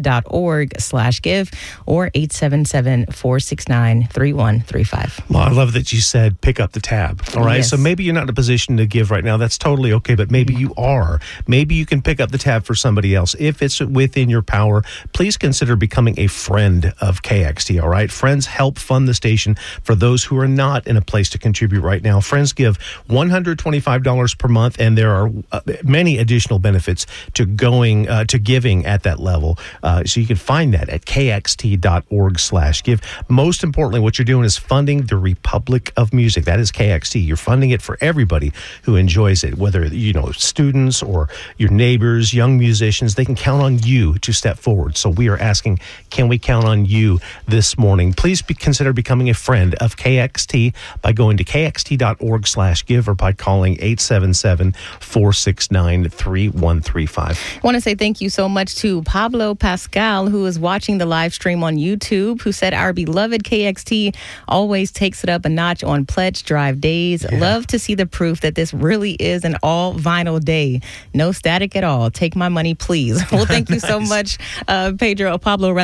kxt.org/give or 877-469-3135. Well, I love that you said pick up the tab. All right. Yes. So maybe you're not in a position to give right now. That's totally okay. But maybe you are. Maybe you can pick up the tab for somebody else. If it's within your power, please consider becoming a friend of KXT. All right. Friends help fund the station for those who are not in a place to contribute right now. Friends give $125 per month, and there are many additional benefits to giving at that level. So you can find that at kxt.org/give. Most importantly, what you're doing is funding the Republic of Music. That is KXT. You're funding it for everybody who enjoys it, whether, students or your neighbors, young musicians. They can count on you to step forward. So we are asking, can we count on you this morning? Please consider becoming a friend of KXT by going to kxt.org/give or by calling 877-469-3135. I want to say thank you so much to Pablo Pascal, who is watching the live stream on YouTube, who said, our beloved KXT always takes it up a notch on Pledge Drive days. Yeah. Love to see the proof that this really is an all vinyl day. No static at all. Take my money, please. Well, thank you so much, Pedro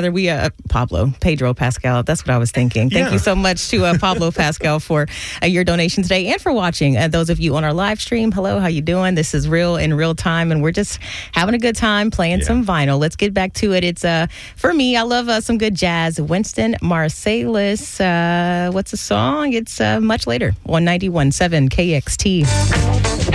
Pascal. That's what I was thinking. Thank you so much to Pablo Pascal for your donation today and for watching. Those of you on our live stream, hello, how you doing? This is Real in Real Time, and we're just having a good time playing some vinyl. Let's get back to it. It's for me, I love some good jazz. Winston Marsalis. What's the song? It's Much Later on 91.7 KXT.